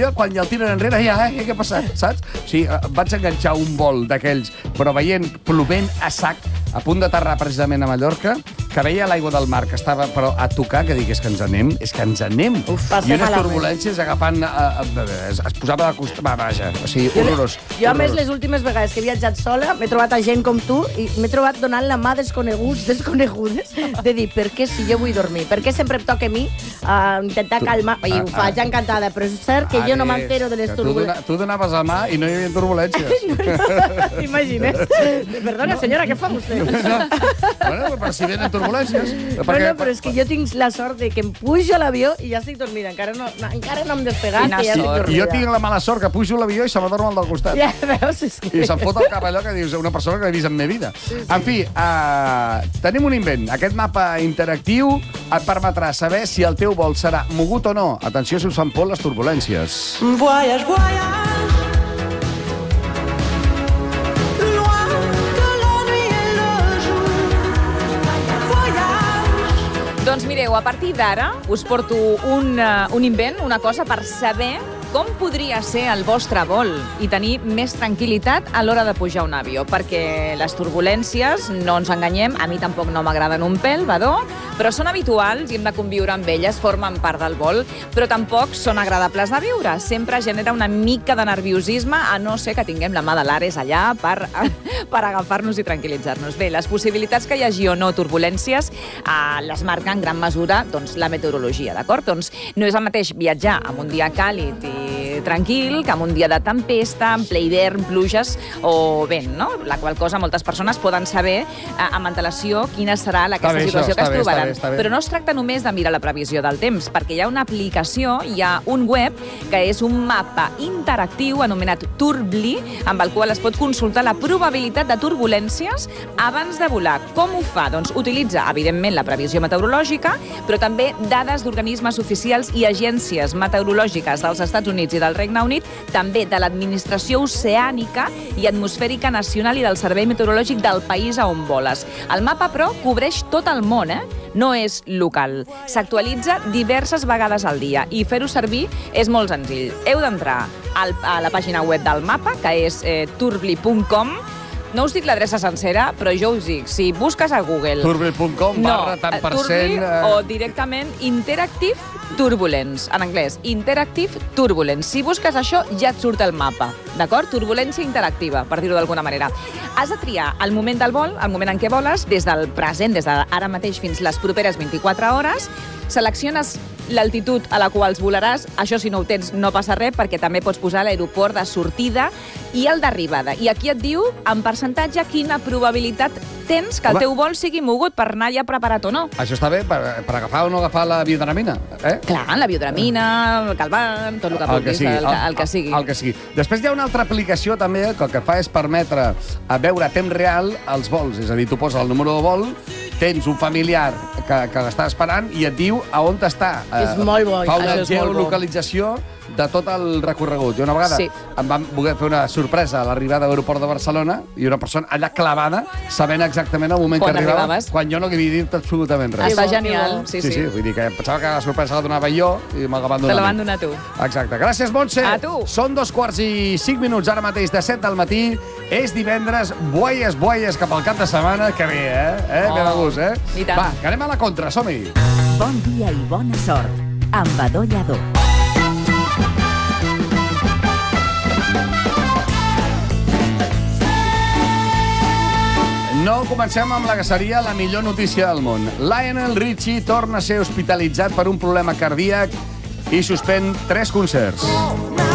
millor quan ja el tiren enrere, què ha passat, saps? O sigui, vaig enganxar un vol d'aquells, però plovent a sac, a punt d'aterrar precisament a Mallorca, que veia l'aigua del mar, que estava però a tocar, que dic, és que ens anem. I unes turbulències agafant... Es posava de costat... Vaja, o sigui, horrorós. Jo, a més, les últimes vegades que he viatjat sola, m'he trobat a gent com tu i m'he trobat donant la mà desconegudes, de dir, per què si jo vull dormir? Per què sempre em toca a mi intentar calmar? I ho faig encantada, però és cert que jo no m'entero de les turbulències. Tu donaves la mà i no hi havia turbulències. T'imagines? Perdona, senyora, què fa vostè? Bueno, però si venen turbulències... Bueno, però és que jo tinc la sort de que em pujo a l'avió i ja estic dormida. Encara no hem despegat, que ja estic dormida. Jo tinc la mala sort que pujo a l'avió i se m'adorm al del costat. Ja veus, és que... I se'm fot al cap allò que dius, una persona que no he vist en meva vida. En fi, tenim un invent. Aquest mapa interactiu et permetrà saber si el teu vol serà mogut o no. Atenció si us fan por les turbulències. Voyage, voyage. Doncs mireu, a partir d'ara us porto un invent, una cosa per saber com podria ser el vostre vol i tenir més tranquil·litat a l'hora de pujar un avió, perquè les turbulències, no ens enganyem, a mi tampoc no m'agraden un pèl, vadó, però són habituals i hem de conviure amb elles, formen part del vol, però tampoc són agradables de viure. Sempre genera una mica de nerviosisme, a no ser que tinguem la mà de l'Ares allà per agafar-nos i tranquil·litzar-nos. Bé, les possibilitats que hi hagi o no turbulències les marca en gran mesura la meteorologia, d'acord? Doncs no és el mateix viatjar amb un dia càlid i tranquil que amb un dia de tempesta, en ple hivern, pluges o vent, no? La qual cosa moltes persones poden saber amb antelació quina serà aquesta situació que es trobaran. Però no es tracta només de mirar la previsió del temps, perquè hi ha una aplicació, hi ha un web que és un mapa interactiu anomenat Turbly, amb el qual es pot consultar la probabilitat de turbulències abans de volar. Com ho fa? Doncs utilitza, evidentment, la previsió meteorològica, però també dades d'organismes oficials i agències meteorològiques dels Estats Units i del Regne Unit, també de l'Administració Oceànica i Atmosfèrica Nacional i del Servei Meteorològic del país a on voles. El mapa, però, cobreix tot el món, no és local. S'actualitza diverses vegades al dia i fer-ho servir és molt senzill. Heu d'entrar a la pàgina web del mapa, que és turbly.com. No us dic l'adreça sencera, però jo us dic, si busques a Google... Turbly.com /tant %... Turbly o directament Interactive Turbulence, en anglès, Interactive Turbulence. Si busques això, ja et surt el mapa, d'acord? Turbulència interactiva, per dir-ho d'alguna manera. Has de triar el moment del vol, el moment en què voles, des del present, des d'ara mateix fins les properes 24 hores, selecciones l'altitud a la qual volaràs, això si no ho tens no passa res, perquè també pots posar l'aeroport de sortida i el d'arribada. I aquí et diu, en percentatge, quina probabilitat tens que el teu vol sigui mogut per anar ja preparat o no. Això està bé per agafar o no agafar la biodramina, Clar, la biodramina, el calvant, tot el que vulguis, el que sigui. El que sigui. Després hi ha una altra aplicació també que el que fa és permetre veure a temps real els vols. És a dir, tu poses el número de vol, tens un familiar que l'està esperant i et diu a on està. És molt bo. Fa una geolocalització de tot el recorregut. I una vegada em van voler fer una sorpresa a l'arribada a l'aeroport de Barcelona i una persona allà clavada, sabent exactament el moment que arribava, quan jo no havia dit absolutament res. Està genial. Sí, vull dir que pensava que la sorpresa la donava jo i me la van donar. Te la van donar tu. Exacte. Gràcies, Montse. A tu. Són 2:05, ara mateix de 7 del matí. És divendres, boies cap al cap de setmana, que bé, Ve de gust, I tant. Va, que anem a la contra, som-hi. Bon dia i bona sort amb Adó Lladó. No comencem amb la que seria la millor notícia del món. Lionel Richie torna a ser hospitalitzat per un problema cardíac i suspèn 3 concerts.